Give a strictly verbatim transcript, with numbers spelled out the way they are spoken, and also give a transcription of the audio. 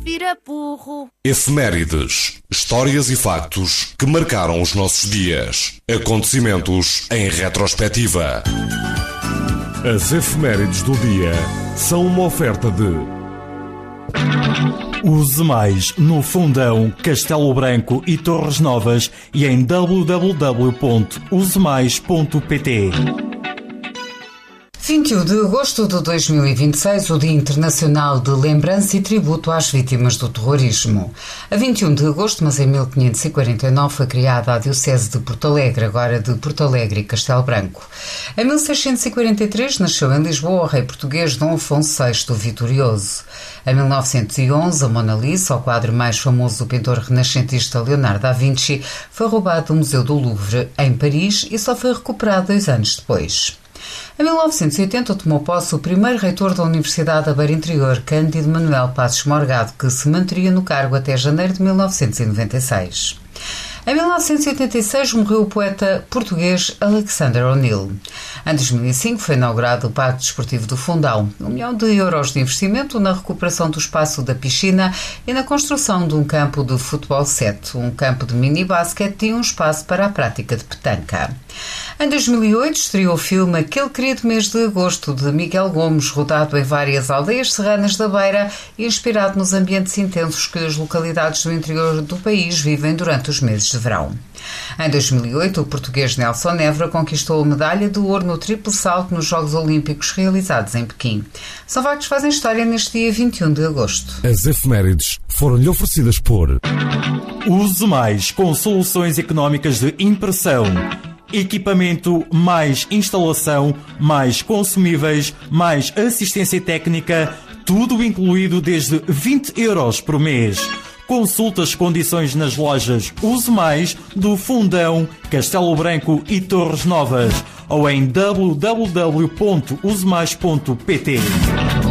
vira burro. Efemérides, histórias e factos que marcaram os nossos dias. Acontecimentos em retrospectiva. As efemérides do dia são uma oferta de Use Mais no Fundão, Castelo Branco e Torres Novas e em w w w ponto use mais ponto p t. vinte e um de agosto de dois mil e vinte e seis, o Dia Internacional de Lembrança e Tributo às Vítimas do Terrorismo. A vinte e um de agosto, mas em mil quinhentos e quarenta e nove, foi criada a Diocese de Porto Alegre, agora de Porto Alegre e Castelo Branco. Em mil seiscentos e quarenta e três, nasceu em Lisboa o rei português Dom Afonso sexto Vitorioso. Em mil novecentos e onze, a Mona Lisa, o quadro mais famoso do pintor renascentista Leonardo da Vinci, foi roubado do Museu do Louvre, em Paris, e só foi recuperado dois anos depois. Em mil novecentos e oitenta, tomou posse o primeiro reitor da Universidade da Beira Interior, Cândido Manuel Passos Morgado, que se manteria no cargo até janeiro de mil novecentos e noventa e seis. Em mil novecentos e oitenta e seis, morreu o poeta português Alexander O'Neill. Em dois mil e cinco, foi inaugurado o Parque Desportivo do Fundão, um milhão de euros de investimento na recuperação do espaço da piscina e na construção de um campo de futebol sete, um campo de mini-basquete e um espaço para a prática de petanca. Em dois mil e oito, estreou o filme Aquele Querido Mês de Agosto, de Miguel Gomes, rodado em várias aldeias serranas da Beira e inspirado nos ambientes intensos que as localidades do interior do país vivem durante os meses de verão. Em dois mil e oito, o português Nelson Évora conquistou a medalha de ouro no triplo salto nos Jogos Olímpicos realizados em Pequim. São factos que fazem história neste dia vinte e um de agosto. As efemérides foram-lhe oferecidas por Use Mais com soluções económicas de impressão. Equipamento, mais instalação, mais consumíveis, mais assistência técnica, tudo incluído desde vinte euros por mês. Consulte as condições nas lojas Use Mais do Fundão, Castelo Branco e Torres Novas ou em w w w ponto use mais ponto p t.